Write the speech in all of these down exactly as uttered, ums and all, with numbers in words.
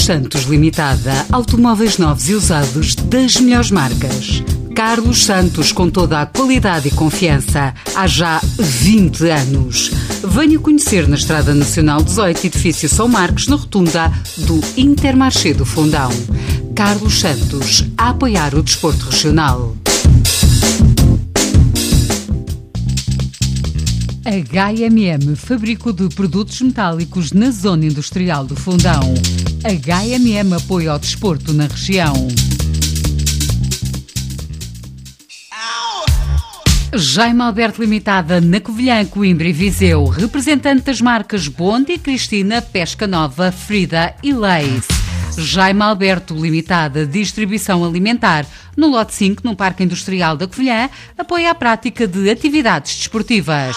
Santos Limitada, automóveis novos e usados das melhores marcas. Carlos Santos, com toda a qualidade e confiança, há já vinte anos. Venha conhecer na Estrada Nacional dezoito, edifício São Marcos, na rotunda do Intermarché do Fundão. Carlos Santos, a apoiar o desporto regional. H M M, fabrico de produtos metálicos na zona industrial do Fundão. H M M apoia ao desporto na região. Jaime Alberto Limitada, na Covilhã, Coimbra e Viseu. Representante das marcas Bond e Cristina, Pesca Nova, Frida e Leis. Jaime Alberto Limitada, distribuição alimentar. No lote cinco, no Parque Industrial da Covilhã, apoia a prática de atividades desportivas.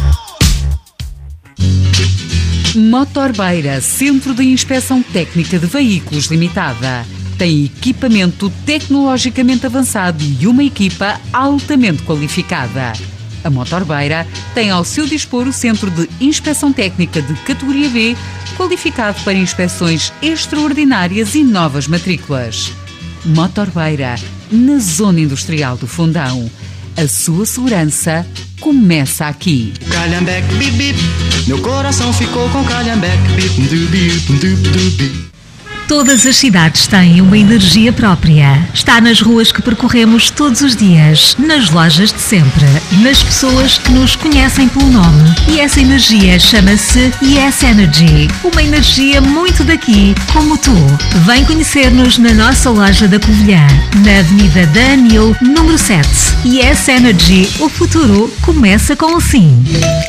Motorbeira, Centro de Inspeção Técnica de Veículos Limitada. Tem equipamento tecnologicamente avançado e uma equipa altamente qualificada. A Motorbeira tem ao seu dispor o Centro de Inspeção Técnica de categoria B, qualificado para inspeções extraordinárias e novas matrículas. Motorbeira, na Zona Industrial do Fundão. A sua segurança começa aqui. Calhambeque, bip, bip. Meu coração ficou com calhambeque, bip, bip, bip, bip. Todas as cidades têm uma energia própria. Está nas ruas que percorremos todos os dias, nas lojas de sempre, nas pessoas que nos conhecem pelo nome. E essa energia chama-se Yes Energy. Uma energia muito daqui, como tu. Vem conhecer-nos na nossa loja da Covilhã, na Avenida da Anil, número sete. Yes Energy. O futuro começa com o sim.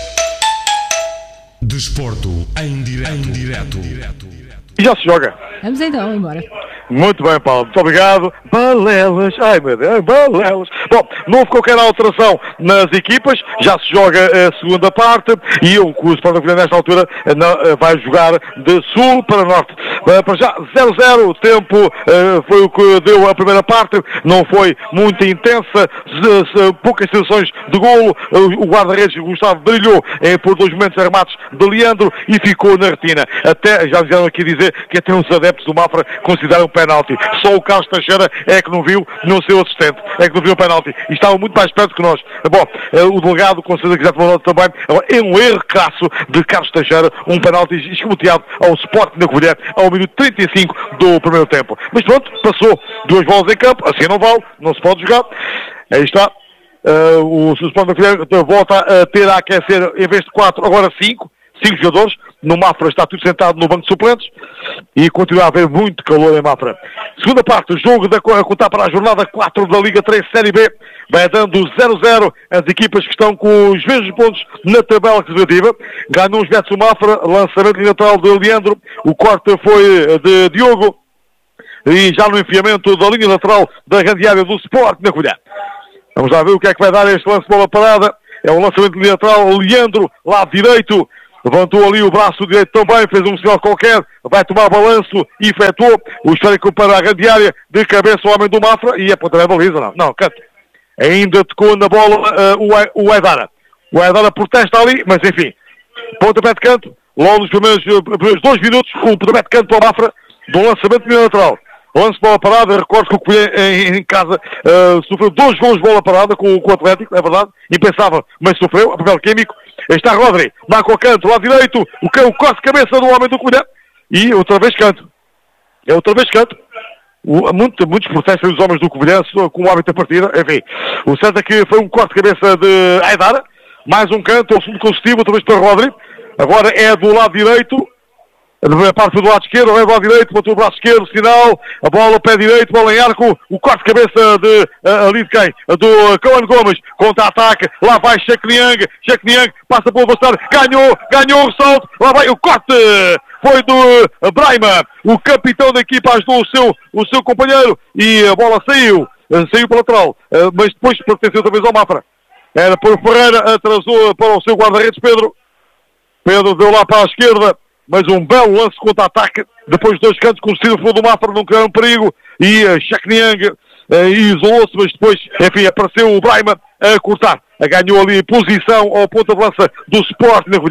Desporto em direto. Em direto. E já se joga. Vamos então, embora. Muito bem, Paulo. Muito obrigado. Balelas. Ai, meu Deus. Balelas. Bom, não houve qualquer alteração nas equipas. Já se joga a segunda parte. E o Sporting nesta altura vai jogar de sul para norte. Para já, zero a zero. O tempo foi o que deu a primeira parte. Não foi muito intensa. Poucas situações de golo. O guarda-redes Gustavo brilhou por dois momentos arremates de Leandro e ficou na retina. Até, já vieram aqui dizer que até os adeptos do Mafra consideram o penalti. Só o Carlos Teixeira é que não viu, não seu assistente, é que não viu o penalti. E estava muito mais perto que nós. Bom, o delegado, com certeza que já tomou nota também, é um erro crasso de Carlos Teixeira, um penalti escamoteado ao Sporting da Covilhã, ao minuto trinta e cinco do primeiro tempo. Mas pronto, passou duas bolas em campo, assim não vale, não se pode jogar. Aí está. Uh, o Sporting da Covilhã volta a ter a aquecer, em vez de quatro, agora cinco. Cinco jogadores. No Mafra está tudo sentado no banco de suplentes e continua a haver muito calor em Mafra. Segunda parte, jogo da, a contar para a jornada quatro da Liga três Série B. Vai dando zero a zero as equipas que estão com os mesmos pontos na tabela classificativa. Ganhou os metros o Mafra, lançamento lateral de Leandro, o corte foi de Diogo e já no enfiamento da linha lateral da grande área do Sporting na Covilhã. Vamos lá ver o que é que vai dar este lance de bola parada. É um lançamento de linha lateral, Leandro, lado direito. Levantou ali o braço direito também, fez um sinal qualquer, vai tomar balanço e efetuou o esférico para a grande área, de cabeça o homem do Mafra, e a ponta da baliza, não, não, canto. Ainda tocou na bola uh, o Aidara. O Aidara protesta ali, mas enfim, pontapé de canto, logo nos primeiros, uh, primeiros dois minutos, o pontapé de canto para o Mafra, do lançamento de lateral. Lance de bola parada, recordo que o Covilhã em, em casa uh, sofreu dois gols de bola parada com, com o Atlético, é verdade, impensável, mas sofreu, a papel químico. Está Rodri, marca o canto, lado direito, o, o corte de cabeça do homem do Covilhã, e outra vez canto. É outra vez canto. O, muito, muitos protestos dos homens do Covilhã com o hábito da partida, enfim. O certo é que foi um corte de cabeça de Aidara, mais um canto, é o segundo consecutivo, outra vez para Rodri. Agora é do lado direito, a parte do lado esquerdo, é do lado direito, botou o braço esquerdo, sinal, a bola, pé direito, bola em arco, o corte de cabeça de, uh, ali de quem? Do Cauã Gomes, contra-ataque, lá vai Sheik Niang, Sheik Niang, passa pelo adversário, ganhou, ganhou o salto, lá vai o corte, foi do uh, Braima, o capitão da equipa ajudou o seu, o seu companheiro, e a bola saiu, uh, saiu para o lateral, uh, mas depois pertenceu outra vez ao Mafra. Era por Ferreira, atrasou para o seu guarda-redes Pedro, Pedro deu lá para a esquerda, mas um belo lance de contra-ataque, depois de dois cantos, com o estilo do Mafra, não criaram perigo, e uh, Sheik Niang uh, isolou-se, mas depois, enfim, apareceu o Braima a cortar, ganhou ali posição ao ponta de lança do Sporting na Covilhã.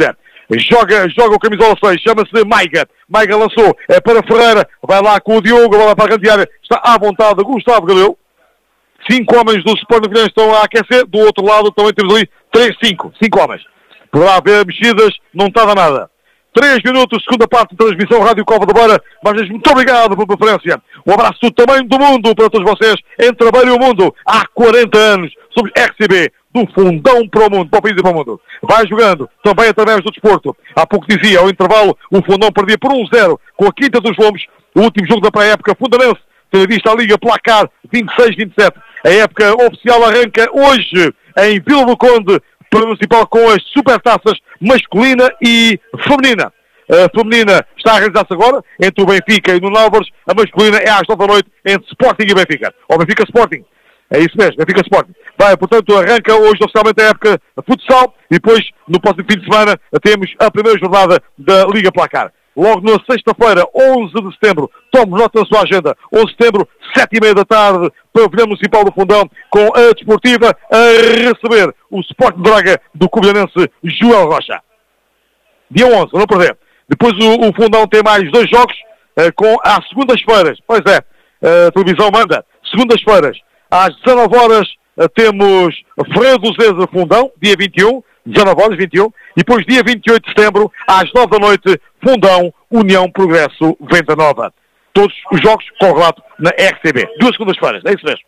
joga, joga o camisola seis, chama-se Maiga. Maiga lançou, é para Ferreira, vai lá com o Diogo, vai lá para a grande área, está à vontade Gustavo Galeu. Cinco homens do Sporting Vilhena estão a aquecer, do outro lado também temos ali três, cinco, cinco homens. Poderá haver mexidas, não está nada. Três minutos, segunda parte de transmissão Rádio Cova da Beira, mas muito obrigado pela preferência. Um abraço do tamanho do mundo para todos vocês, entre a Beira e o mundo, há quarenta anos, somos R C B, do fundão para o mundo, para o país e para o mundo. Vai jogando, também através do desporto. Há pouco dizia, ao intervalo, o fundão perdia por um zero com a Quinta dos Lombos, o último jogo da pré-época fundanense, tendo visto a Liga placar vinte e seis vinte e sete. A época oficial arranca hoje em Vila do Conde, para o Municipal, com as supertaças masculina e feminina. A feminina está a realizar-se agora entre o Benfica e o Nuno Álvares. A masculina é às nove da noite entre Sporting e Benfica. Ou Benfica Sporting. É isso mesmo, Benfica Sporting. Vai, portanto, arranca hoje oficialmente a época de futsal e depois, no próximo fim de semana, temos a primeira jornada da Liga Placar. Logo na sexta-feira, onze de setembro, tome nota na sua agenda, onze de setembro, sete e meia da tarde, Pavilhão Municipal do Fundão, com a Desportiva a receber o Sporting Braga do Covilhanense Joel Rocha. Dia onze, não perder. Depois o, o Fundão tem mais dois jogos, uh, com às segundas-feiras. Pois é, a televisão manda. Segundas-feiras, às dezanove horas, uh, temos Freio do Zeza Fundão, dia vinte e um, dezanove horas, vinte e um, e depois dia vinte e oito de setembro, às nove da noite, Fundão, União Progresso Venda Nova. Todos os jogos com relato na R C B. Duas segundas-feiras, é isso mesmo.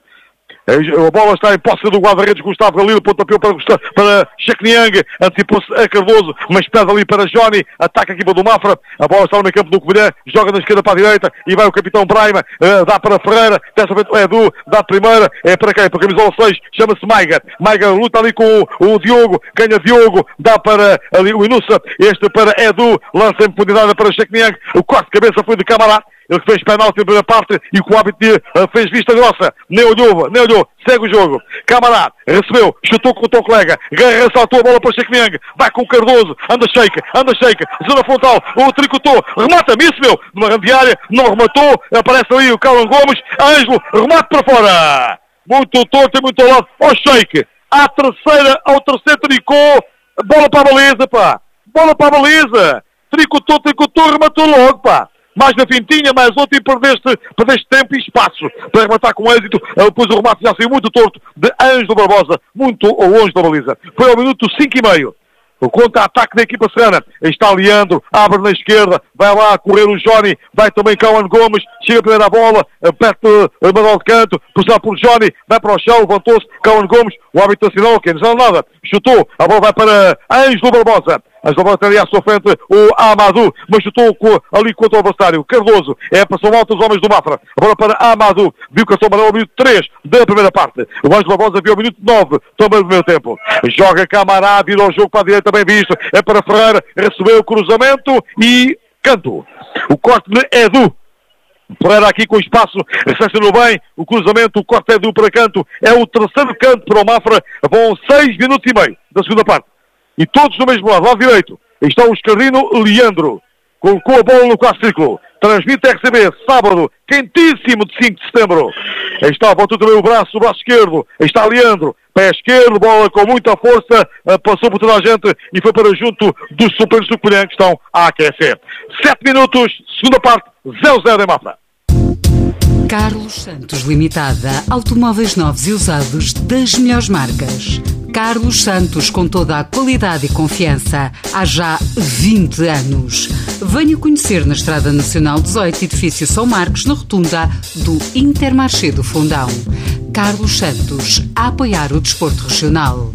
A bola está em posse do guarda-redes Gustavo Galil, pontapé para, para Chacniang, antecipou-se a Cardoso, mas pede ali para Johnny, ataca a equipa do Mafra, a bola está no meio campo do Covilhã, joga da esquerda para a direita, e vai o capitão Braima, uh, dá para Ferreira, dessa vez o Edu, dá a primeira, é para quem? Para a camisola seis, chama-se Maiga, Maiga luta ali com o, o Diogo, ganha Diogo, dá para ali o Inusa, este para Edu, lança em profundidade para Chacniang, o corte de cabeça foi de Camará, ele fez penalti na primeira parte e com o hábito de, uh, fez vista grossa. Nem olhou, nem olhou. Segue o jogo. Camará recebeu, chutou com o teu colega. Guerra saltou a bola para o Chacniang. Vai com o Cardoso. Anda shake, anda shake. Zona frontal. O tricotou. Remata-me isso, meu. Numa grande área. Não rematou. Aparece ali o Carlos Gomes. Ângelo. Remate para fora. Muito torto e muito ao lado. Ó shake. À terceira, ao terceiro tricô. Bola para a baliza, pá. Bola para a baliza. Tricotou, tricotou. Rematou logo, pá. Mais na fintinha, mais outro e perdeste, perdeste tempo e espaço para rematar com êxito. Depois o remate já saiu muito torto de Ângelo Barbosa, muito longe da baliza. Foi ao minuto cinco e meio. O contra-ataque da equipa serrana. Está Leandro, abre na esquerda, vai lá correr o Johnny, vai também Cauan Gomes, chega a primeira bola, perde o Manuel de canto, puxado por Johnny, vai para o chão, levantou-se, Cauan Gomes, o árbitro assinou, que não sabe nada, chutou, a bola vai para Ângelo Barbosa. As bolas tem ali à sua frente o Amadou, mas chutou ali contra o adversário. Cardoso, é passou alto os homens do Mafra. A bola para Amadou, viu que a sombra ao minuto três da primeira parte. O Ângelo Barbosa viu ao minuto nove, também do primeiro tempo. Joga Camará, vira o jogo para a direita, bem visto. É para Ferreira, recebeu o cruzamento e canto. O corte de Edu. Ferreira aqui com espaço, recepcionou bem, o cruzamento, o corte Edu para canto. É o terceiro canto para o Mafra. Vão seis minutos e meio da segunda parte. E todos no mesmo lado, lado direito. Está o Escardino Leandro. Colocou a bola no quarto círculo. Transmite a R C B, sábado, quentíssimo de cinco de setembro. Está, botou também o braço, o braço esquerdo. Está Leandro, pé esquerdo, bola com muita força. Passou por toda a gente e foi para junto dos suplentes do Covilhã que estão a aquecer. Sete minutos, segunda parte, zero zero em Mafra. Carlos Santos Limitada. Automóveis novos e usados das melhores marcas. Carlos Santos, com toda a qualidade e confiança, há já vinte anos. Venha conhecer na Estrada Nacional dezoito, edifício São Marcos, na rotunda do Intermarché do Fundão. Carlos Santos, a apoiar o desporto regional.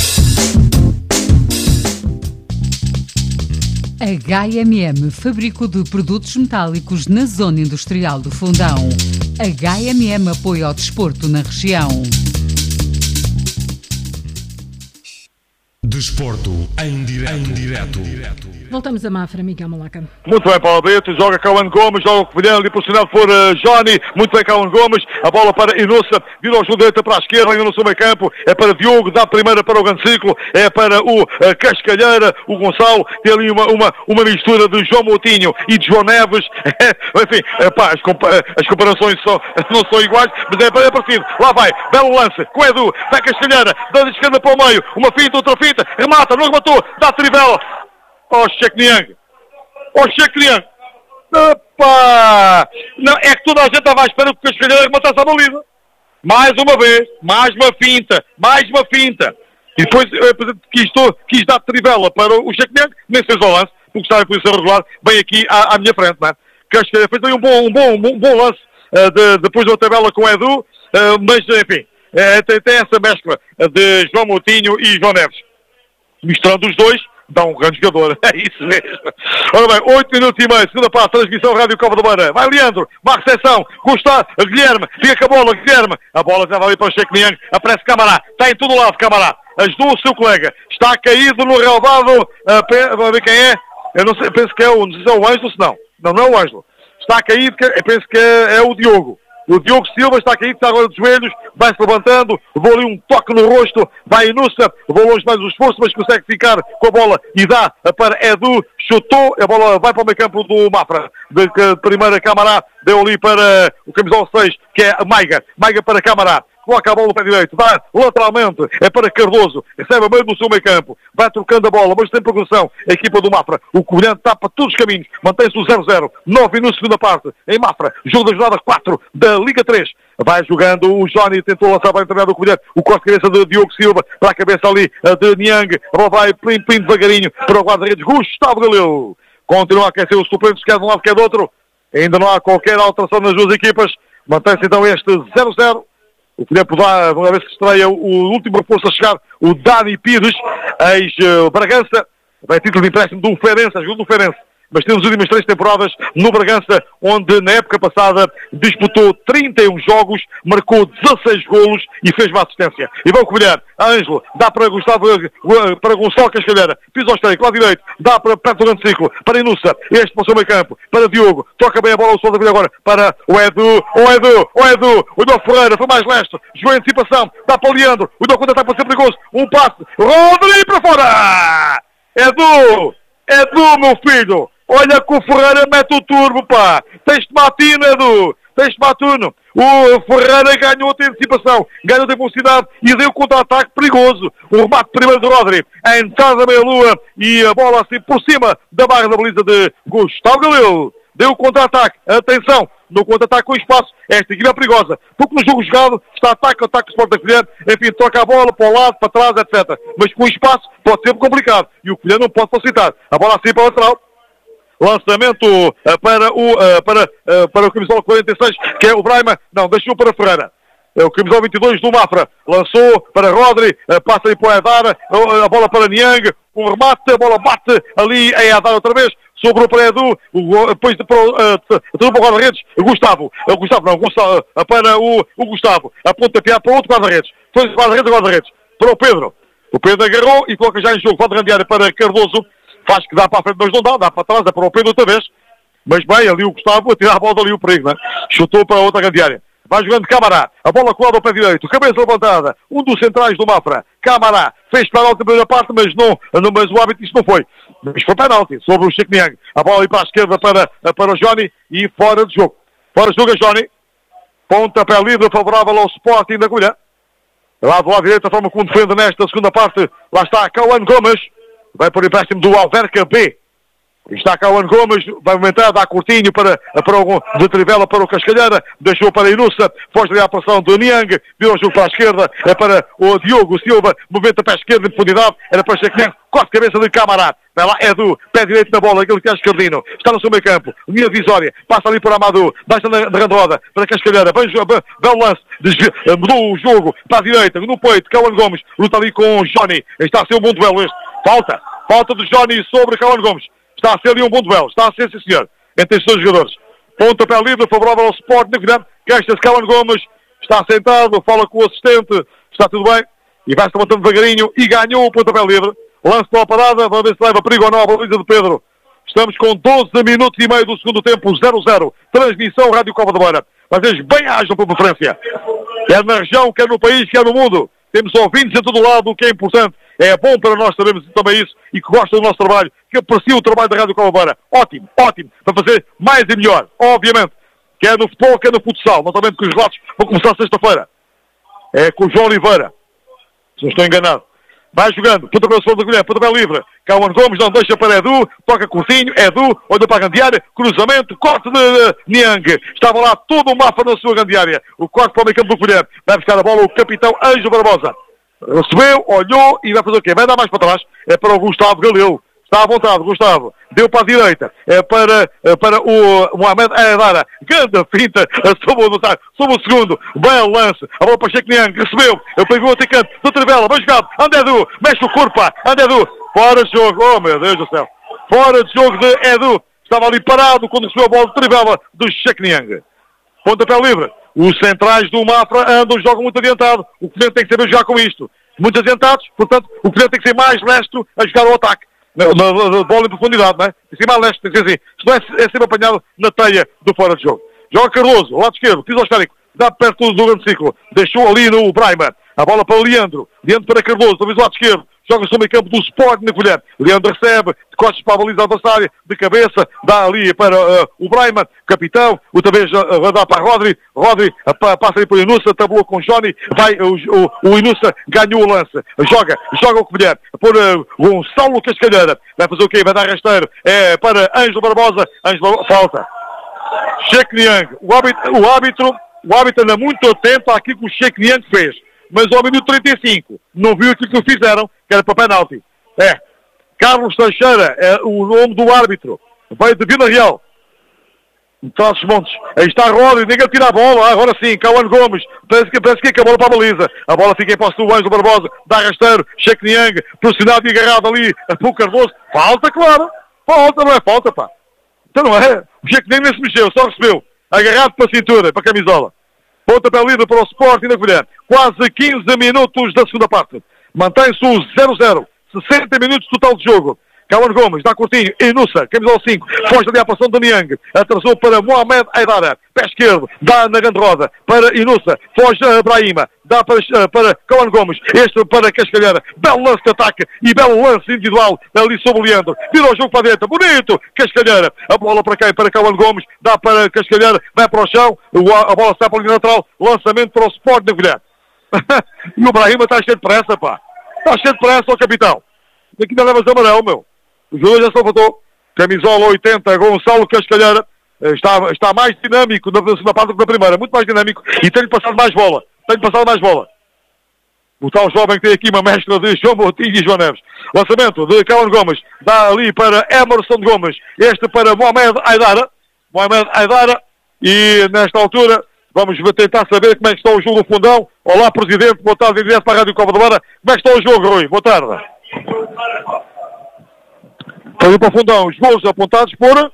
H M M, fabrico de produtos metálicos na zona industrial do Fundão. H M M apoia ao desporto na região. Desporto em direto. Em direto. Voltamos a Mafra, Miguel Malaca. Muito bem, Paulo Beto, joga Cauan Gomes, joga o Covilhã, ali posicionado por uh, Johnny, muito bem Cauan Gomes, a bola para Inusa, vira o jogo direita para a esquerda, ainda no seu meio campo, é para Diogo, dá a primeira para o grande ciclo, é para o uh, Cascalheira, o Gonçalo, tem ali uma, uma, uma mistura de João Moutinho e de João Neves, enfim, é, pá, as, compa as comparações são, não são iguais, mas é, é parecido, lá vai, belo lance, com Edu, vai Cascalheira, dá a esquerda para o meio, uma finta, outra finta, remata, não rematou, dá a trivela. Ó oh, Sheik Niang. Ó oh, Sheik Niang. Opa! Não, é que toda a gente estava à espera que o Cascalheira matasse a baliza. Mais uma vez, mais uma finta, mais uma finta. E depois quis, quis dar trivela para o Sheik Niang, nem fez o lance, porque estava em posição regular, bem aqui à, à minha frente, não é? Cascalheira fez aí um bom, um bom, um bom lance uh, de, depois da tabela com o Edu, uh, mas enfim, uh, tem, tem essa mescla de João Moutinho e João Neves. Misturando os dois, dá um grande jogador. É isso mesmo. Ora bem, oito minutos e meio, segunda parte, transmissão Rádio Cova da Beira. Vai Leandro, má recepção, Gustavo, Guilherme, fica com a bola, Guilherme. A bola já vai ali para o Sheik Niang, aparece Camará, está em todo lado Camará. Ajudou o seu colega, está caído no relvado, uh, vamos ver quem é. Eu não sei, penso que é o, não sei se é o Ângelo, se não. Não, não é o Ângelo. Está caído, eu penso que é, é o Diogo. O Diogo Silva está caído, está agora de joelhos, vai-se levantando, levou ali um toque no rosto, vai Inusa, levou longe mais o esforço, mas consegue ficar com a bola e dá para Edu, chutou, a bola vai para o meio campo do Mafra, de, de primeira Camará, deu ali para o camisola seis, que é Maiga, Maiga para Camará. Coloca a bola no pé direito, dá lateralmente, é para Cardoso, recebe a meio do seu meio campo, vai trocando a bola, mas tem progressão, a equipa do Mafra, o Covilhã tapa todos os caminhos, mantém-se o zero zero, nove minutos, segunda parte, em Mafra, jogo da jornada quatro da Liga três, vai jogando o Johnny, tentou lançar para entrar do Covilhã, o corte-cabeça de Diogo Silva, para a cabeça ali de Niang, a bola vai plim, plim, devagarinho, para o guarda-redes, Gustavo Galeu, continua a aquecer os suplentes, quer de um lado, quer do outro, ainda não há qualquer alteração nas duas equipas, mantém-se então este zero zero, o Filipe dá, uma vez que estreia o último reforço a chegar, o Dani Pires, ex-Bragança, vai título de empréstimo do Feirense, ajuda do Feirense. Mas temos as últimas três temporadas no Bragança, onde na época passada disputou trinta e um jogos, marcou dezasseis golos e fez uma assistência. E vão Covilhã, Ângelo, dá para Gustavo, para Gonçalo Cascalheira, piso ao estreio, lado direito, dá para perto do grande ciclo, para Inusa, este para o seu meio campo, para Diogo, toca bem a bola, o Sousa Vilha agora, para o Edu, o Edu, o Edu, o Dó Ferreira, foi mais leste, jogou em antecipação, dá para o Leandro, o Dó contra-ataque para ser perigoso, um passe, Rodrigo para fora! Edu, Edu, meu filho! Olha que o Ferreira mete o turbo, pá! Tens de matino, Edu! Tens de matino! O Ferreira ganhou a antecipação, ganhou a velocidade e deu contra-ataque perigoso. O remate primeiro de Rodrigo, a entrada da meia-lua e a bola assim por cima da barra da baliza de Gustavo Galeu. Deu o contra-ataque. Atenção! No contra-ataque com espaço, esta equipe é perigosa. Porque no jogo jogado está ataque, ataque, Sport da Covilhã, enfim, troca a bola para o lado, para trás, etcétera. Mas com espaço pode ser complicado. E o Covilhã não pode facilitar. A bola assim para o lateral. Lançamento uh, para o uh, para, uh, para o camisola quarenta e seis, que é o Braima. Não, deixou para Ferreira. É o camisola vinte e dois do Mafra. Lançou para Rodri, uh, passa aí para o Edar, uh, a bola para Niang, um remate, a bola bate ali em Edar outra vez, sobrou para Edu, o, depois de, para, uh, para o guarda-redes, Gustavo, uh, Gustavo não, Gustavo, uh, para o, o Gustavo, a pontapé para outro guarda-redes, foi o guarda-redes, guarda-redes, para o Pedro. O Pedro agarrou e coloca já em jogo, volta grande área para Cardoso. Faz que dá para a frente, mas não dá, dá para trás, dá para o Pedro outra vez. Mas bem, ali o Gustavo a tirar a bola ali o perigo, né? Chutou para a outra grande área. Vai jogando Camará, a bola colada ao pé direito, cabeça levantada, um dos centrais do Mafra, Camará, fez penalti na primeira parte, mas não, não mas o hábito isso não foi. Mas foi penalti sobre o Sheik Niang. A bola ali para a esquerda para, para o Johnny e fora de jogo. Fora de jogo a Johnny. Pontapé livre favorável ao Sporting da Covilhã. Lá do lado direito, a forma como defende nesta segunda parte, lá está Cauã Gomes. Vai para o empréstimo do Alverca B. Está Cauã Gomes, vai aumentar, dá curtinho para, para o, de Trivela para o Cascalheira, deixou para a Inusa, foge ali à pressão do Niang, virou o jogo para a esquerda, é para o Diogo Silva, movimenta para a esquerda em profundidade, era para Sheik Niang, corte cabeça de Camará, vai lá Edu, pé direito na bola, aquele que é esquerdino, está no seu meio campo, linha divisória, passa ali para Amadou, baixa na, na grande roda, para a Cascalheira, vai o lance, desvia, mudou o jogo para a direita, no peito, Cauã Gomes, luta ali com o Johnny, está a ser um bom duelo este, falta, falta do Johnny sobre Cauã Gomes. Está a ser ali um bom duelo. Está a ser, sim senhor. Entre estes dois jogadores. Pontapé livre, favorável ao Sport de Covilhã. Queixa-se Cauã Gomes. Está sentado, fala com o assistente. Está tudo bem. E vai-se levantando devagarinho. E ganhou o pontapé livre. Lance para a parada. Vamos ver se leva perigo ou não a baliza de Pedro. Estamos com doze minutos e meio do segundo tempo. zero zero. Transmissão Rádio Cova da Beira. Vocês bem ajam por preferência. Quer na região, quer no país, quer no mundo. Temos ouvintes em todo lado, o que é importante. É bom para nós sabermos também isso e que gostam do nosso trabalho, que apreciam o trabalho da Rádio Cova da Beira. Ótimo, ótimo, para fazer mais e melhor, obviamente. Quer no futebol, quer no futsal. Naturalmente que os relatos vão começar sexta-feira. É com o João Oliveira, se não estou enganado. Vai jogando, pontapé ao segundo da Colher, pontapé livre. Cauan Gomes não deixa para Edu, toca curtinho, Edu, olha para a grande área, cruzamento, corte de uh, Niang. Estava lá todo o Mafra na sua grande área. O corte para o meio campo do Colher. Vai buscar a bola o capitão Ângelo Barbosa. Recebeu, olhou e vai fazer o quê? Vai dar mais para trás. É para o Gustavo Galil. Está à vontade, Gustavo. Deu para a direita. É para, é para o Mohamed Aedara. Grande finta sobre o, sobre o segundo. Belo lance. A bola para Sheikh Niang. Recebeu. Ele pegou o atacante do Trivela. Bem jogado. Andé Edu. Mexe o corpo. Andé Edu. Fora de jogo. Oh, meu Deus do céu. Fora de jogo de Edu. Estava ali parado quando recebeu a bola do Trivela do Sheikh Niang. Pontapé livre. Os centrais do Mafra andam, jogam muito adiantado. O cliente tem que saber jogar com isto. Muito adiantados. Portanto, o cliente tem que ser mais lestro a jogar ao ataque. Na, na, na bola em profundidade, não é? Em cima a leste, tem que ser assim. Senão é, é sempre apanhado na teia do fora de jogo. Joga Cardoso, lado esquerdo, piso ao esférico, dá perto do grande ciclo. Deixou ali no Braiman. A bola para Leandro. Leandro para Cardoso, talvez do lado esquerdo. Joga sobre o meio campo do Sport na Colher. Leandro recebe, de costas para a baliza adversária, de cabeça, dá ali para uh, o Braiman, capitão, outra vez uh, vai dar para Rodri, Rodri uh, passa ali para o Inussa, tabulou com o Johnny, vai, uh, o, o Inussa ganhou o lance, joga, joga o Colher, por uh, Gonçalo Cascalheira, vai fazer o quê? Vai dar rasteiro, é para Ângelo Barbosa, Ângelo, falta. Sheikh Niang, o árbitro, o árbitro, o árbitro anda muito atento àquilo que o Sheikh Niang fez. Mas ao minuto trinta e cinco, não viu aquilo que fizeram, que era para penalti. É, Carlos Teixeira é o nome do árbitro. Veio de Vila Real. Trás dos Montes. Aí está a Rodri, ninguém tira a bola. Agora sim, Cauan Gomes. Parece que, parece que é a bola para a baliza. A bola fica em posse do Ângelo Barbosa. Dá rasteiro. Sheikh Niang, pressionado e agarrado ali. A Cardoso. Falta, claro. Falta, não é falta, pá. Então não é. O Sheikh Niang nem se mexeu, só recebeu. Agarrado para a cintura, para a camisola. Pontapé livre para o Sporting na Colher. Quase quinze minutos da segunda parte. Mantém-se o zero zero. sessenta minutos total de jogo. Cauan Gomes, dá curtinho. Inussa, camisola cinco. Foge ali à passão de Niang. Atrasou para Mohamed Aidara. Pé esquerdo. Dá na grande roda. Para Inussa. Foge a Brahima. Dá para, para Cauan Gomes. Este para Cascalheira. Belo lance de ataque. E belo lance individual ali sobre o Leandro. Virou o jogo para dentro. Bonito. Cascalheira. A bola para quem? Para Cauan Gomes. Dá para Cascalheira. Vai para o chão. A bola sai para a linha lateral. Lançamento para o Sport da Colher. E o Brahima está cheio de pressa, pá. Está cheio de pressa, ó capitão. Aqui não levas amarelo, meu. O jogador já se levantou. Camisola oitenta, Gonçalo Cascalheira. Está, está mais dinâmico na segunda parte do que na primeira. Muito mais dinâmico. E tem-lhe passado mais bola. Tem-lhe passado mais bola. O tal jovem que tem aqui uma mescla de João Moutinho e João Neves. Lançamento de Cauan Gomes. Dá ali para Emerson Gomes. Este para Mohamed Aidara. Mohamed Aidara. E nesta altura vamos tentar saber como é que está o jogo do Fundão. Olá, Presidente. Boa tarde. Direto para a Rádio Cova da Beira. Como é que está o jogo, Rui? Boa tarde. Está ali para o Fundão. Os gols apontados por...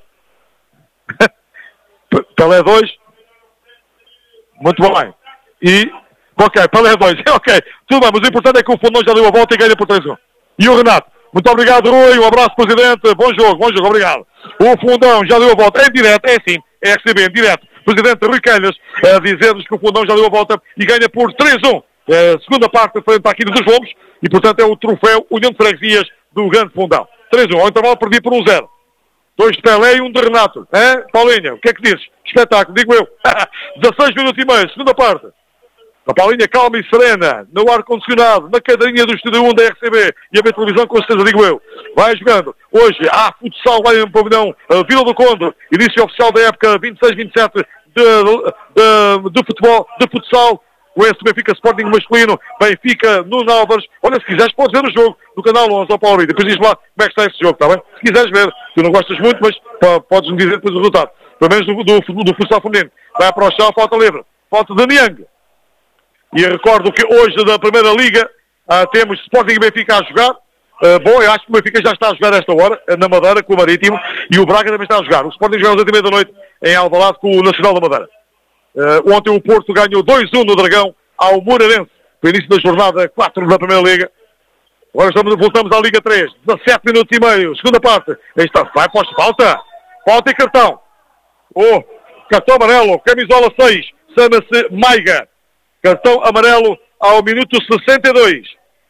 Pelé dois. Muito bem. E... Ok, Pelé dois. Ok. Tudo bem, mas o importante é que o Fundão já deu a volta e ganha por três a um. E o Renato. Muito obrigado, Rui. Um abraço, Presidente. Bom jogo, bom jogo. Obrigado. O Fundão já deu a volta. Em direto, é assim. É R C B, em direto. Presidente Rui Calhas a dizer-nos que o Fundão já deu a volta e ganha por três a um. É, segunda parte frente à Quina dos Lobos. E, portanto, é o troféu União de Freguesias do Grande Fundão. três a um. Ao intervalo perdi por um zero. Dois de Pelé e um de Renato. É? Paulinha, o que é que dizes? Espetáculo, digo eu. dezasseis minutos e meio, segunda parte. A Paulinha calma e serena, no ar-condicionado, na cadeirinha do Estúdio um da R C B e a ver televisão, com certeza, digo eu. Vai jogando. Hoje há futsal lá em pavilhão uh, Vila do Conde. Início oficial da época vinte e seis vinte e sete de, de, de futebol, de futsal. O S Benfica Sporting masculino, Benfica no Álvares. Olha, se quiseres podes ver o jogo do canal onze, ó Paulo, e depois diz lá como é que está esse jogo, está bem? Se quiseres ver, tu não gostas muito, mas podes-me dizer depois o resultado. Pelo menos do, do, do futsal feminino. Vai para o chão, falta livre. Falta de Niang. E recordo que hoje da Primeira Liga uh, temos Sporting e Benfica a jogar. Uh, bom, eu acho que o Benfica já está a jogar esta hora, na Madeira, com o Marítimo, e o Braga também está a jogar. O Sporting joga às oito e meia da noite em Alvalade com o Nacional da Madeira. Uh, ontem o Porto ganhou dois a um no Dragão ao Moreirense, no início da jornada quatro da Primeira Liga. Agora estamos, voltamos à Liga três, dezassete minutos e meio, segunda parte. Aí está, vai para a falta, falta e cartão. Oh, cartão amarelo, camisola seis, chama-se Maiga. Cartão amarelo ao minuto sessenta e dois.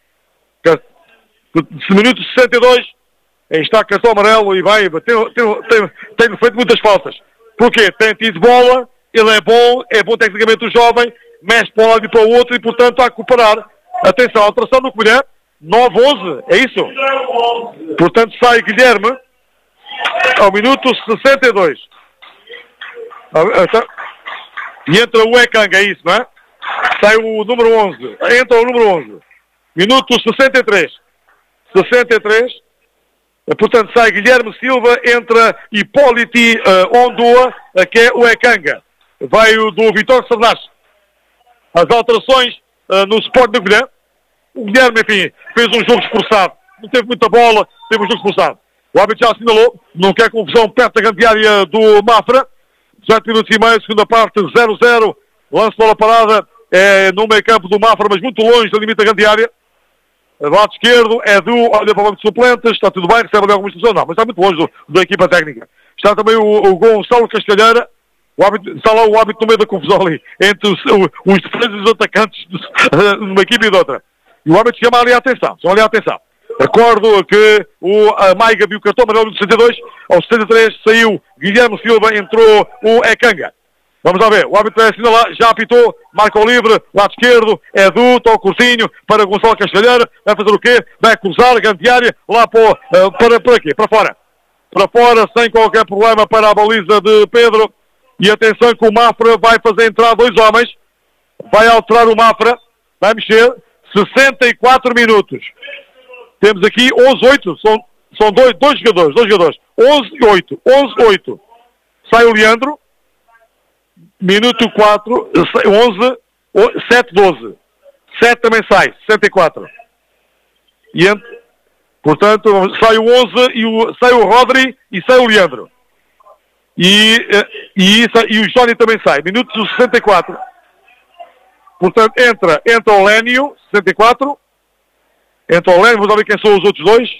Minuto sessenta e dois, aí está cartão amarelo e vai, tem, tem, tem, tem feito muitas faltas. Porquê? Tem tido bola, ele é bom, é bom tecnicamente o jovem, mexe para um lado e para o outro e, portanto, a recuperar. Atenção, alteração no Colher. nove onze, é isso? Portanto, sai Guilherme ao minuto sessenta e dois. E entra o Ekanga, é isso, não é? Sai o número onze. Entra o número onze. Minuto sessenta e três. sessenta e três. Portanto, sai Guilherme Silva, entra Hipólite uh, Ondoa, uh, que é o Ekanga. Vai o do Vitório Sardás. As alterações uh, no Sport da Guilherme. O Guilherme, enfim, fez um jogo esforçado. Não teve muita bola, teve um jogo esforçado. O árbitro já assinalou, não quer confusão perto da grande área do Mafra. dezoito minutos e meio, segunda parte, zero zero. Lance bola parada é, no meio campo do Mafra, mas muito longe do limite da grande área. Do lado esquerdo, Edu olha para o banco de suplentes, está tudo bem, recebe ali alguma instrução, não, mas está muito longe do, da equipa técnica. Está também o, o Gonçalo Castelheira, o árbitro, está lá o árbitro no meio da confusão ali, entre os, os defesas e os atacantes de, de uma equipe e de outra. E o árbitro chama ali a atenção, chama ali a atenção. Recordo que o a Maiga viu o cartão amarelo no sessenta e dois, aos sessenta e três saiu Guilherme Silva, entrou o Ekanga. Vamos lá ver, o árbitro vai assinalar, já apitou, marca o livre, lado esquerdo, Edu, toca o cursinho para Gonçalo Castelheira, vai fazer o quê? Vai cruzar, grande área, lá para, uh, para, para aqui, para fora. Para fora, sem qualquer problema para a baliza de Pedro. E atenção que o Mafra vai fazer entrar dois homens, vai alterar o Mafra, vai mexer, sessenta e quatro minutos. Temos aqui onze oito, são, são dois, dois jogadores, dois jogadores, onze e oito, onze oito. Sai o Leandro. Minuto quatro, onze, sete doze. sete também sai, sessenta e quatro. E ent... Portanto, sai o onze, e o... sai o Rodri e sai o Leandro. E, e, e o Johnny também sai. Minuto sessenta e quatro. Portanto, entra, entra o Lénio, sessenta e quatro. Entra o Lénio, vamos ver quem são os outros dois.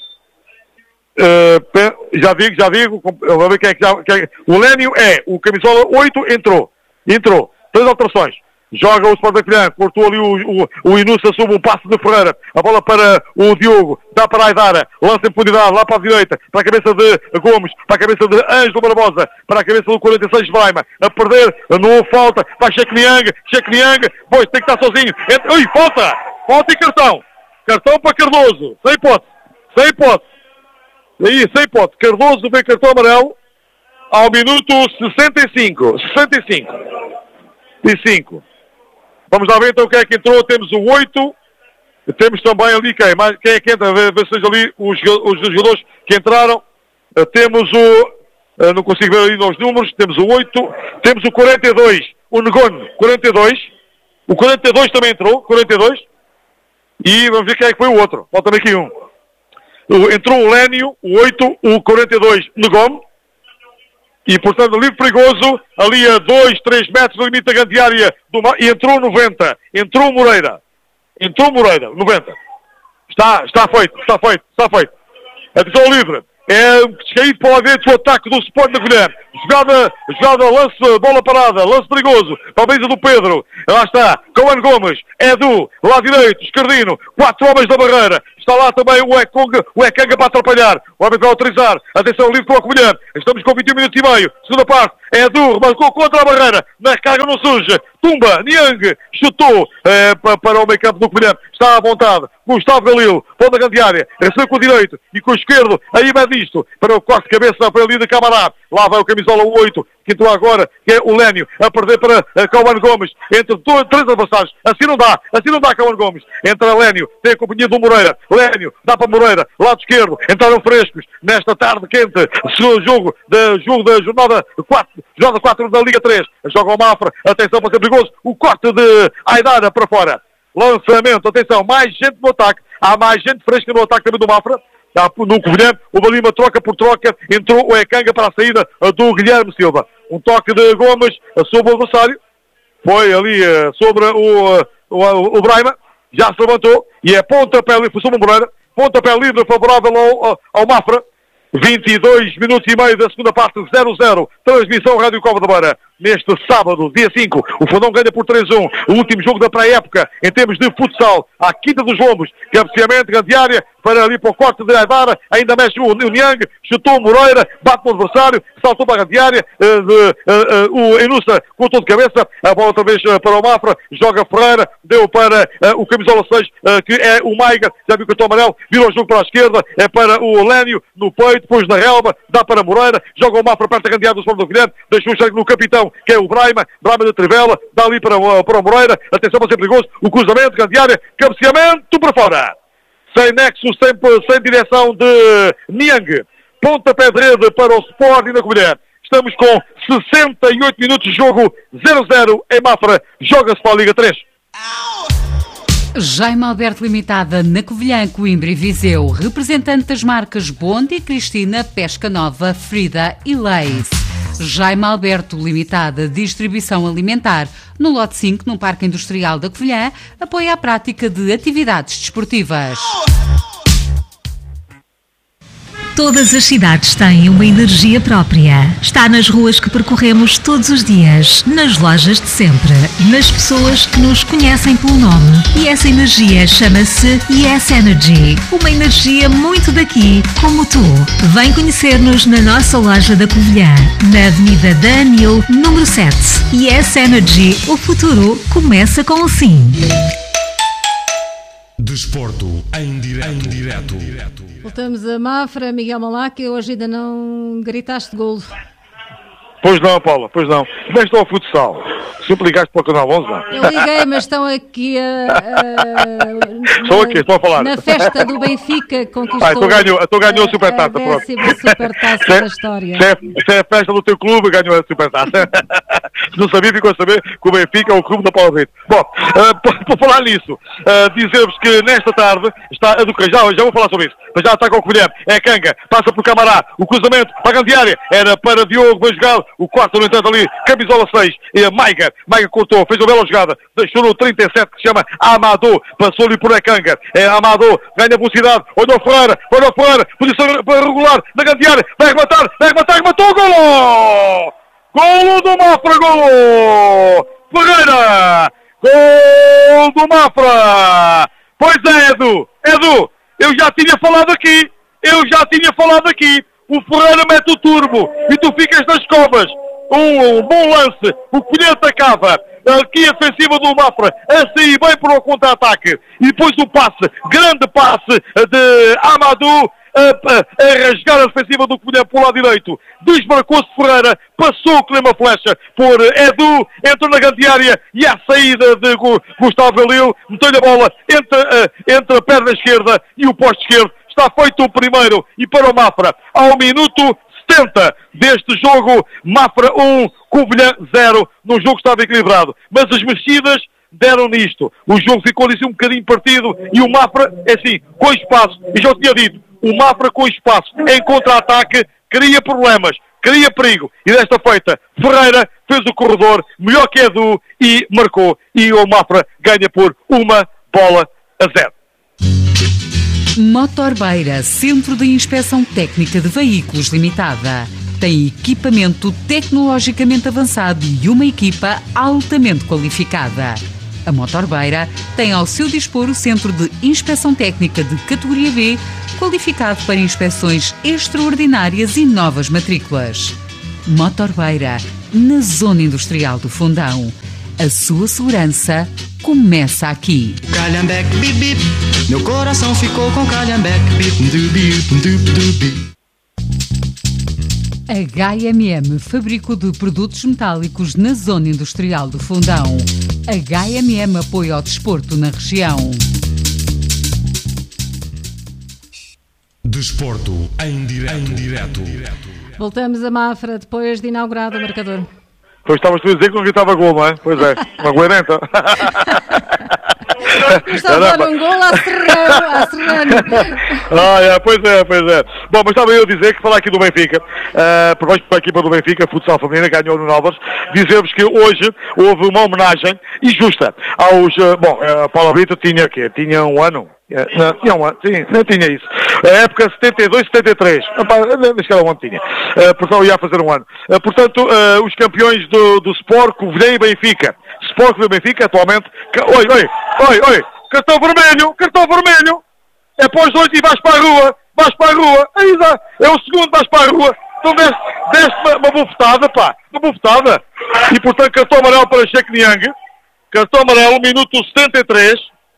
Uh, já digo, já digo. Vamos ver quem é que já... Quem é... O Lénio é o camisola oito, entrou. Entrou. Três alterações. Joga o Sport da Colhã, cortou ali o, o, o Inusa, sob um passo de Ferreira. A bola para o Diogo, dá para a Aidara, lança em profundidade, lá para a direita, para a cabeça de Gomes, para a cabeça de Ângelo Barbosa, para a cabeça do quarenta e seis Braima. A perder, não falta, vai Sheik Niang, Sheik Niang, pois tem que estar sozinho. Entra, ui, falta! Falta e cartão. Cartão para Cardoso, sem hipótese, sem hipótese. Aí, sem hipótese. Cardoso vem cartão amarelo ao minuto sessenta e cinco. sessenta e cinco. E cinco. Vamos lá ver então quem é que entrou. Temos o oito. Temos também ali quem? Mas quem é que entra? Ver se seja ali os, os jogadores que entraram. Uh, temos o... Uh, não consigo ver ali nos números. Temos o oito. Temos o quarenta e dois. O Negono. quarenta e dois. O quarenta e dois também entrou. quarenta e dois. E vamos ver quem é que foi o outro. Falta-me aqui um. O, entrou o Lénio. O oito. O quarenta e dois. Negono. E, portanto, livre perigoso, ali a dois, três metros do limite da grande área do mar, e entrou noventa. Entrou o Moreira. Entrou o Moreira, noventa. Está, está feito, está feito, está feito. Atenção livre. É descaído para lá dentro o ataque do Sport da Colher. Jogada, jogada, lance, bola parada, lance perigoso. Para a baliza do Pedro. Lá está, Coen Gomes, Edu, lá direito, esquerdino, quatro homens da barreira. Está lá também o Ekanga, o Ekanga para atrapalhar. O árbitro vai autorizar. Atenção, livre para o Covilhã. Estamos com vinte e um minutos e meio. Segunda parte. Edu marcou contra a barreira. Na recarga não surge. Tumba, Niang, chutou é, para, para o meio campo do Covilhã. Está à vontade. Gustavo Galil, ponta grande área. Recebeu com o direito e com o esquerdo. Aí vai disto. Para o corte de cabeça para ali de Camará. Lá vai o camisola oito, que entrou agora, que é o Lénio, a perder para uh, Cauã Gomes, entre dois, três adversários. Assim não dá, assim não dá Cauã Gomes. Entra Lénio, tem a companhia do Moreira. Lénio, dá para Moreira, lado esquerdo. Entraram frescos nesta tarde quente. Jogo da, jogo da jornada quatro, jornada quatro da Liga três. Joga o Mafra, atenção para ser perigoso. O corte de Aidara para fora. Lançamento, atenção, mais gente no ataque. Há mais gente fresca no ataque também do Mafra. No Covilhã, o Balima troca por troca, entrou o Ekanga para a saída do Guilherme Silva. Um toque de Gomes sobre o adversário, foi ali uh, sobre o, uh, o, o Braima, já se levantou, e é pontapé livre, foi sobre o Moreira, pontapé livre favorável ao, ao, ao Mafra. vinte e dois minutos e meio da segunda parte, zero zero, transmissão Rádio Cova da Beira. Neste sábado, dia cinco, o Fundão ganha por três a um, o último jogo da pré-época, em termos de futsal, à Quinta dos Lombos, cabeceamento, grande área, para ali para o corte de Aibara, ainda mexe o, o Niang, chutou o Moreira, bate no adversário, saltou para a grande área, uh, de, uh, uh, o Enusa cortou de cabeça, a bola outra vez uh, para o Mafra, joga Ferreira, deu para uh, o camisola seis, uh, que é o Maiga, já viu o cartão amarelo, virou o jogo para a esquerda, é para o Lénio, no peito, depois na relva, dá para Moreira, joga o Mafra perto da grande área do Sport do Guilherme, deixou o cheque no capitão, que é o Braima, Braima de Trivela, dá ali para, uh, para o Moreira, atenção para ser perigoso, o cruzamento, grande área, cabeceamento para fora. Sem nexo, sem, sem direção de Niang. Pontapé de rede para o Sporting da Covilhã. Estamos com sessenta e oito minutos de jogo, zero a zero em Mafra. Joga-se para a Liga três. Jaime Alberto Limitada na Covilhã, Coimbra e Viseu. Representante das marcas Bondi, Cristina, Pesca Nova, Frida e Leis. Jaime Alberto Limitada, distribuição alimentar. No lote cinco, no Parque Industrial da Covilhã, apoia a prática de atividades desportivas. Todas as cidades têm uma energia própria. Está nas ruas que percorremos todos os dias, nas lojas de sempre, nas pessoas que nos conhecem pelo nome. E essa energia chama-se Yes Energy. Uma energia muito daqui, como tu. Vem conhecer-nos na nossa loja da Covilhã, na Avenida da Anil, número sete. Yes Energy. O futuro começa com o sim. Desporto em direto. Em direto. Voltamos a Mafra, Miguel Malaca, hoje ainda não gritaste golo. Pois não, Paula, pois não. Como é que está o futsal? Sempre ligaste para o canal onze, não? Eu liguei, mas estão aqui a... a Estou aqui, estou a falar. Na festa do Benfica conquistou... Ah, então ganhou, então ganhou a Supertaça, pronto. A décima Supertaça da história. Se é a festa do teu clube, ganhou a Supertaça. Se não sabia, ficou a saber que o Benfica é o clube da Paula Brito. Bom, uh, por, por falar nisso, uh, dizer-vos que nesta tarde está a do já, já vou falar sobre isso, mas já está com o Covilhã, é a Canga, passa por Camará, o cruzamento para a grande área, era para Diogo, bem jogado, o quarto, no entanto, ali, camisola seis, e a Maiga, Maiga cortou, fez uma bela jogada, deixou no trinta e sete, que se chama Amadou, passou-lhe por a Canga, é Amadou, ganha velocidade, olhou Ferreira, olhou Ferreira, posição regular, na grande área, vai rematar, vai rematar, rematou, golo! Golo do Mafra, golo! Ferreira! Gol do Mafra! Pois é, Edu, Edu, eu já tinha falado aqui, eu já tinha falado aqui, o Ferreira mete o turbo e tu ficas nas covas. Um, um bom lance, o Covilhã atacava, aqui a ofensiva do Mafra, a sair bem para o contra-ataque, e depois o passe, grande passe de Amadou, a, a, a rasgar a defensiva do Covilhã para o lado direito, desmarcou-se Ferreira, passou o Clema Flecha por Edu, entrou na grande área e à saída de Gustavo Elil, meteu-lhe a bola entre, uh, entre a perna esquerda e o poste esquerdo. Está feito o primeiro e para o Mafra, ao minuto setenta deste jogo, Mafra um, Covilhã zero, num jogo que estava equilibrado, mas as mexidas deram nisto, o jogo ficou ali um bocadinho partido e o Mafra, é assim, com espaço, e já o tinha dito, o Mafra com espaço, em contra-ataque, cria problemas, cria perigo, e desta feita, Ferreira fez o corredor, melhor que Edu, e marcou, e o Mafra ganha por uma bola a zero. Motorbeira, Centro de Inspeção Técnica de Veículos Limitada. Tem equipamento tecnologicamente avançado e uma equipa altamente qualificada. A Motorbeira tem ao seu dispor o Centro de Inspeção Técnica de categoria B, qualificado para inspeções extraordinárias e novas matrículas. Motorbeira, na Zona Industrial do Fundão. A sua segurança começa aqui. Calhambeque, bip, bip. Meu coração ficou com Calhambeque, bip, bip, bip, bip, bip. A H M M, fabrico de produtos metálicos na Zona Industrial do Fundão. H M M apoia ao desporto na região. Desporto em direto. Em direto. Voltamos a Mafra depois de inaugurado o marcador. Pois estavas tu a dizer que não gritava gol, não é? Pois é, uma goerenta. Estava a dar um gol a Serrano, a Serrano. Ah, é, pois é, pois é. Bom, mas estava eu a dizer que falar aqui do Benfica, uh, por baixo para a equipa do Benfica, futsal feminina, ganhou no Novas, dizer-vos que hoje houve uma homenagem injusta aos, uh, bom, a Paula Brito tinha o quê? Tinha um ano? Uh, não, tinha um ano, sim, não tinha isso. A época setenta e dois, setenta e três, acho que era um ano tinha, uh, portanto ia fazer um ano. Uh, portanto, uh, os campeões do, do Sport, Covilhã e Benfica. Sport e Benfica atualmente, oi, oi, oi, oi, cartão vermelho, cartão vermelho, é para os dois e vais para a rua, vais para a rua, é, é o segundo, vais para a rua, então deste, deste uma, uma bufetada, pá, uma bufetada, e portanto cartão amarelo para Sheik Niang, cartão amarelo, minuto setenta e três,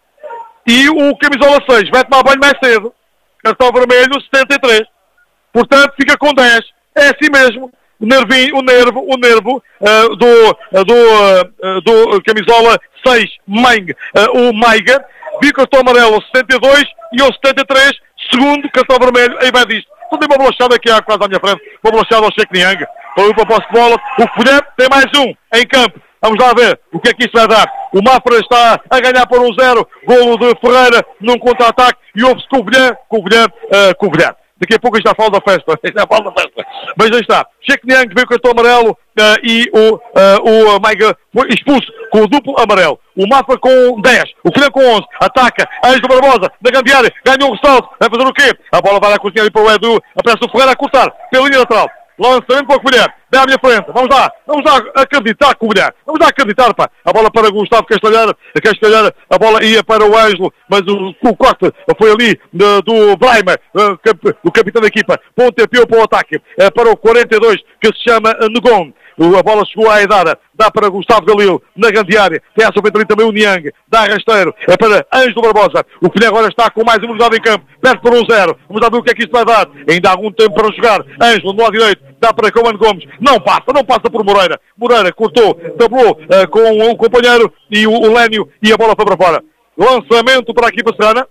e o camisola seis vai tomar banho mais cedo, cartão vermelho, setenta e três, portanto fica com dez, é assim mesmo, o nervinho, o nervo, o nervo uh, do, uh, do, uh, do camisola seis, Meng, uh, o Maiga, viu cartão amarelo setenta e dois e o setenta e três, segundo cartão vermelho, aí vai disto. Então tem uma bolachada aqui quase à minha frente, uma bolachada ao Sheik Niang, para o posse de bola, o Covilhã tem mais um em campo. Vamos lá ver o que é que isto vai dar. O Mafra está a ganhar por um zero, golo de Ferreira num contra-ataque e houve-se Covilhã, Covilhã, uh, Covilhã. Daqui a pouco já fala da festa, já fala da festa. Mas aí está, Sheik Niang veio com o cartão amarelo uh, e o, uh, o Maiga foi expulso com o duplo amarelo. O Mafra com dez, o Covilhã com onze, ataca, Ângelo Barbosa, na grande área, ganha um ressalto, vai fazer o quê? A bola vai a cozinhar ali para o Edu, aparece o Ferreira a cortar, pela linha lateral. Lançamento para o Covilhã, vem à minha frente, vamos lá, vamos lá acreditar, Covilhã, vamos lá acreditar, pá. A bola para Gustavo Castelhana, Castelhana, a bola ia para o Ângelo, mas o, o corte foi ali de, do Braima, o capitão da equipa, pontepiou para o ataque, para o quarenta e dois, que se chama Negon. A bola chegou à Aidara, dá para Gustavo Galil, na grande área, tem à sua frente ali também o Niang, dá rasteiro, é para Ângelo Barbosa, o Covilhã agora está com mais imunidade em campo, perde por um zero, vamos lá ver o que é que isto vai dar, ainda há algum tempo para jogar, Ângelo no lado direito, dá para Coman Gomes, não passa, não passa por Moreira, Moreira cortou, tablou uh, com o companheiro e o, o Lénio, e a bola foi para fora. Lançamento para a equipa serrana,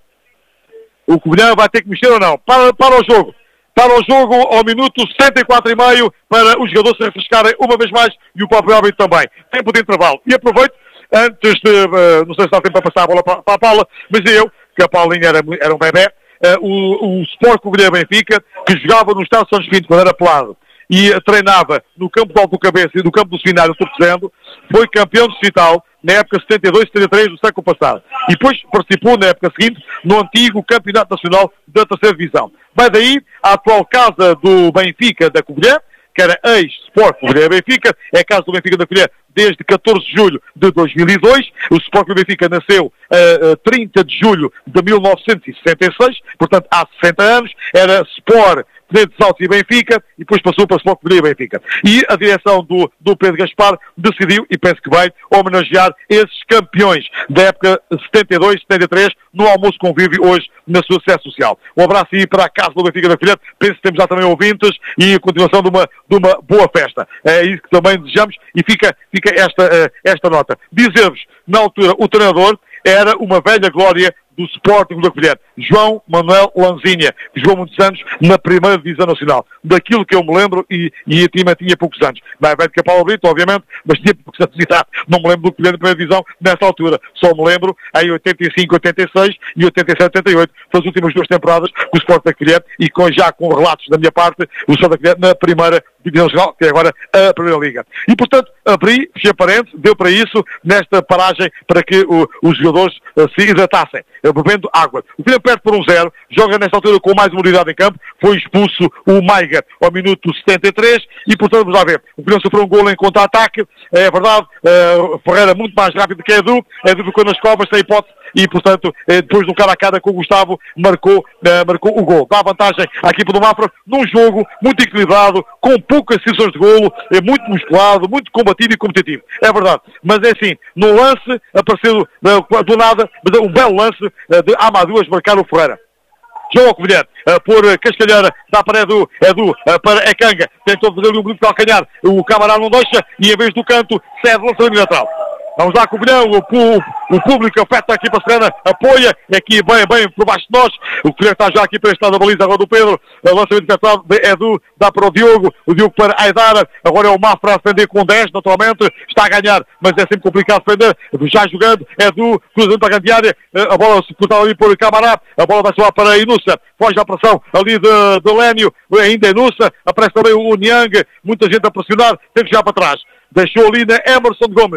o Covilhã vai ter que mexer ou não, para, para o jogo. Para o jogo ao minuto setenta e quatro e meio para os jogadores se refrescarem uma vez mais e o próprio árbitro também. Tempo de intervalo. E aproveito, antes de, uh, não sei se dá tempo para passar a bola para, para a Paula, mas eu, que a Paulinha era, era um bebê, uh, o, o Sport Covilhã Benfica, que jogava no Estado de São João quando era pelado e uh, treinava no campo do Alto Cabeça e no campo do Seminário Torcendo, foi campeão distrital na época setenta e dois setenta e três do século passado. E depois participou na época seguinte no antigo Campeonato Nacional da Terceira Divisão. Vai daí a atual casa do Benfica da Covilhã, que era ex-Sport Covilhã Benfica, é a casa do Benfica da Covilhã desde catorze de julho de dois mil e dois. O Sport Covilhã Benfica nasceu a uh, trinta de julho de mil novecentos e sessenta e seis, portanto há sessenta anos, era Sport Pedro Salto e Benfica, e depois passou para Sport Covilhã e Benfica. E a direção do, do Pedro Gaspar decidiu, e penso que vai, homenagear esses campeões da época setenta e dois setenta e três no almoço convívio hoje na sua sede social. Um abraço aí para a casa do Benfica da Covilhã, penso que temos já também ouvintes e a continuação de uma, de uma boa festa. É isso que também desejamos e fica, fica esta, esta nota. Dizer-vos, na altura, o treinador era uma velha glória do Sporting da Covilhã, João Manuel Lanzinha, que jogou muitos anos na primeira divisão nacional. Daquilo que eu me lembro, e, e a Tima tinha poucos anos. Mais velho que a Paula Brito, obviamente, mas tinha poucos anos de idade. Não me lembro do Covilhã da primeira divisão nessa altura. Só me lembro em oitenta e cinco, oitenta e seis e oitenta e sete, oitenta e oito. Foi as últimas duas temporadas com o Sporting da Covilhã e com, já com relatos da minha parte, o Sporting da Covilhã na primeira divisão nacional, que é agora a Primeira Liga. E, portanto, abri, fechei parente, deu para isso, nesta paragem, para que o, os jogadores uh, se hidratassem, bebendo água. O Covilhã perde por um zero, joga nesta altura com mais imunidade em campo, foi expulso o Maiga ao minuto setenta e três e, portanto, vamos lá ver. O Covilhã sofreu um golo em contra-ataque, é verdade, uh, Ferreira muito mais rápido que Edu, Edu ficou nas covas, sem hipótese, e, portanto, depois do cara a cara com o Gustavo, marcou, uh, marcou o gol. Dá vantagem à equipa do Mafra num jogo muito equilibrado, com poucas decisões de golo, é muito musculado, muito combativo e competitivo. É verdade. Mas é assim, no lance, apareceu uh, do nada, mas um belo lance uh, de Amadou a marcar o Ferreira. João ao Covilhã, uh, por Castelhana, dá para Edu, Edu uh, para Ekanga, tentou fazer ali um bonito calcanhar, o camarada não deixa, e em vez do canto, cede lançamento lateral. Vamos lá, Covilhã, o, o, o público afeta aqui para a Serrana, apoia, aqui bem, bem por baixo de nós, o Covilhã está já aqui para este lado da baliza, agora do Pedro, o lançamento lateral de Edu, dá para o Diogo, o Diogo para Aidara, agora é o Mafra a defender com dez, naturalmente, está a ganhar, mas é sempre complicado defender, já jogando, Edu, cruzando para a grande área, a bola se cortar ali por Camará, a bola vai soar para Inussa, foge a pressão ali de, de Lénio, ainda Inussa, aparece também o Niang, muita gente a pressionar, tem que chegar para trás, deixou ali na Emerson Gomes,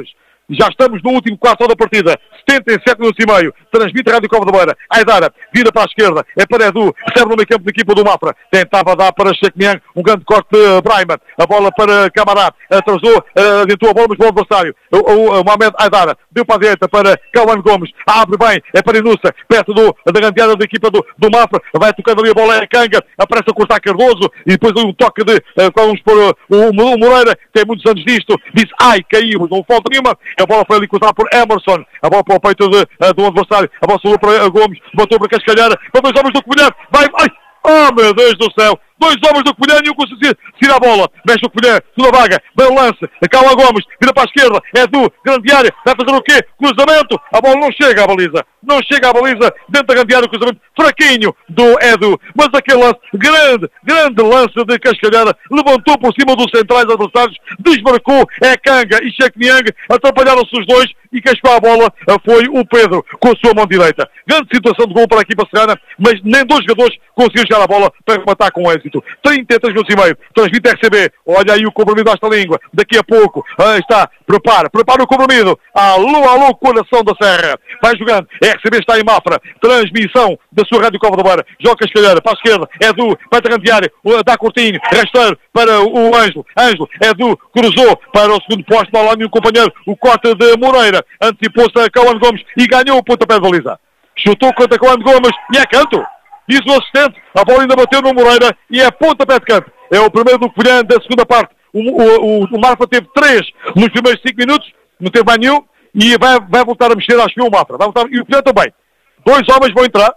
Já estamos no último quarto da partida. setenta e sete minutos e meio. Transmite a Rádio Cova da Beira. Aidara vira para a esquerda. É para Edu. Recebe no meio campo da equipa do Mafra. Tentava dar para Chekmian. Um grande corte de Braiman. A bola para Camará. Atrasou. Adiantou a bola, mas bom adversário. O, o, o Mohamed Aidara. Deu para a direita para Cauã Gomes. Abre bem. É para Inusa. Perto do, da gandeada da equipa do, do Mafra. Vai tocando ali a bola. É a Canga. Aparece a cortar Cardoso. E depois um toque de... Uh, vamos pôr uh, o, o Moreira. Tem muitos anos disto. Diz, ai, caímos. Não falta nenhuma. A bola foi ali cruzada por Emerson. A bola para o peito de, uh, do adversário. A bola subiu para uh, Gomes. Botou para Cascalhar. Para dois homens do Covilhã. Vai, vai. Oh, meu Deus do céu. Dois homens do Covilhã e um conseguiu tirar a bola. Mexe o Covilhã. Segunda vaga. Bem o lance. Cala Gomes. Vira para a esquerda. É do grande área. Vai fazer o quê? Cruzamento. A bola não chega à baliza. Não chega à baliza. Dentro da grande área o cruzamento fraquinho do Edu. Mas aquele lance. Grande, grande lance de Cascalhara. Levantou por cima dos centrais adversários. Desmarcou. É Canga e Chekmiang. Atrapalharam-se os dois. E quem chegou a bola foi o Pedro com a sua mão direita. Grande situação de gol para a equipa serrana, mas nem dois jogadores conseguiram chegar a bola para rematar com êxito. trinta e três minutos e meio. Transmite R C B. Olha aí o comprimido desta língua. Daqui a pouco. Ah, está. Prepara. Prepara o comprimido. Alô, alô, coração da serra. Vai jogando. R C B está em Mafra. Transmissão da sua Rádio Cova da Beira. Joga Cascalheira. Para a esquerda. Edu. Vai ter grande área. Dá curtinho. Rasteiro para o Ângelo. Ângelo. Edu. Cruzou para o segundo posto. Não há nenhum companheiro. O corte de Moreira. Antecipou-se a Cauã Gomes e ganhou o pontapé de baliza. Chutou contra Cauã Gomes e é canto. Diz o assistente, a bola ainda bateu no Moreira e é pontapé de canto. É o primeiro do Covilhã da segunda parte. O, o, o, o Mafra teve três nos primeiros cinco minutos, não teve mais nenhum, e vai, vai voltar a mexer, acho que o Mafra. Vai voltar, e o Covilhã também. Dois homens vão entrar.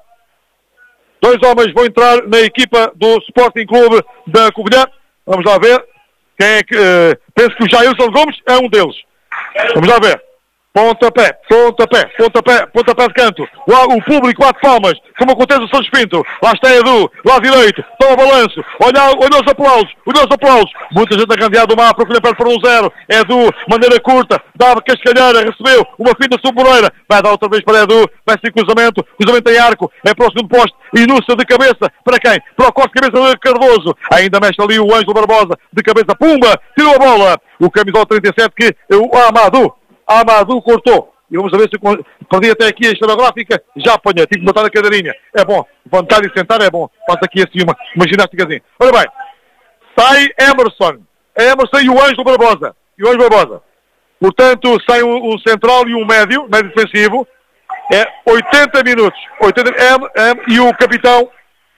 Dois homens vão entrar na equipa do Sporting Clube da Covilhã. Vamos lá ver. Quem é que... Uh, penso que o Jailson Gomes é um deles. Vamos lá ver. Pontapé, pontapé, pontapé, pontapé de canto. O, o público bate palmas, como acontece o Santos Pinto. Lá está Edu, lá direito, toma balanço. Olha, olha os aplausos, olha os aplausos. Muita gente a candear do mapa, procura perto para um zero. Edu, maneira curta, dava Cascalheira, recebeu uma finta submoreira. Vai dar outra vez para Edu, vai ser cruzamento, cruzamento em arco, é para o segundo posto. Inúcia de cabeça, para quem? Para o corte de cabeça de Cardoso. Ainda mexe ali o Ângelo Barbosa, de cabeça, pumba, tirou a bola. O camisola trinta e sete que é o Amadou. Amadou cortou. E vamos ver se eu perdi até aqui a historiográfica. Já apanhei. Tive que botar na cadeirinha. É bom. Levantar e sentar é bom. Faço aqui assim uma, uma ginástica. Ora bem. Sai Emerson. Emerson e o Ângelo Barbosa. E o Ângelo Barbosa. Portanto, sai o, o central e o médio. Médio defensivo. É oitenta minutos. oitenta, M, M, e o capitão.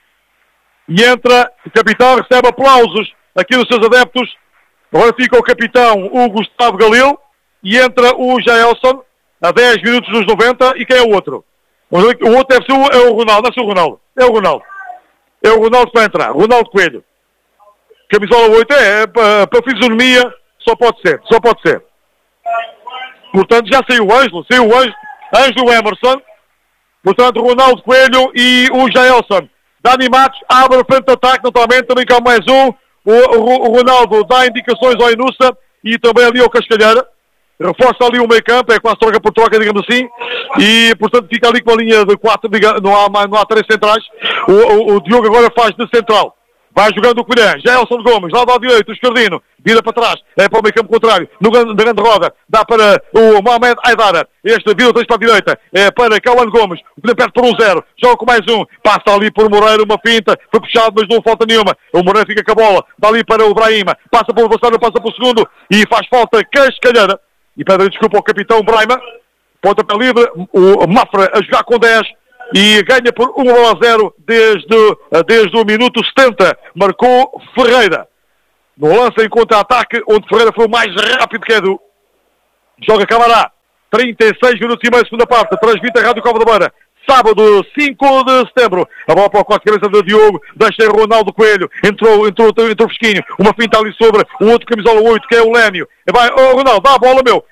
E entra. O capitão recebe aplausos aqui dos seus adeptos. Agora fica o capitão, o Gustavo Galil. E entra o Jaelson a dez minutos dos noventa. E quem é o outro? O outro deve ser o, é o Ronaldo. Deve ser o Ronaldo. É o Ronaldo. É o Ronaldo que vai entrar. Ronaldo Coelho. Camisola oito. É, é para, para fisionomia. Só pode ser. Só pode ser. Portanto, já saiu o Ângelo. Saiu o Ângelo. Ângelo Emerson. Portanto, Ronaldo Coelho e o Jaelson. Dani Matos abre a frente de ataque. Naturalmente, também cá mais um. O, o, o Ronaldo dá indicações ao Inusa. E também ali ao Cascalheira. Reforça ali o meio campo, é quase troca por troca, digamos assim, e portanto fica ali com a linha de quatro, não há, não há três centrais. O, o, o Diogo agora faz de central, vai jogando o Covilhã, Gelson Gomes, lá do lado direito, o esquerdino, vira para trás, é para o meio campo contrário, no grande, na grande roda, dá para o Mohamed Aidara, este vira três para a direita, é para Cauã Gomes, o Covilhã perde por um zero, joga com mais um, passa ali por Moreira, uma finta, foi puxado, mas não falta nenhuma, o Moreira fica com a bola, dá ali para o Brahima, passa por o adversário, passa por o segundo, e faz falta Cascalheira. E pede desculpa ao capitão Brahima. Pontapé livre. O Mafra a jogar com dez. E ganha por um a zero desde, desde o minuto setenta. Marcou Ferreira. No lance em contra-ataque, onde Ferreira foi o mais rápido que Edu. Joga Camará. trinta e seis minutos e meio, segunda parte. Transmite a Rádio Cova da Beira. Sábado, cinco de setembro. A bola para o corte de cabeça de Diogo. Deixa Ronaldo Coelho. Entrou, entrou, entrou fresquinho. Uma finta ali sobre o outro camisola oito, que é o Lénio. Vai, oh, Ronaldo, dá a bola, meu.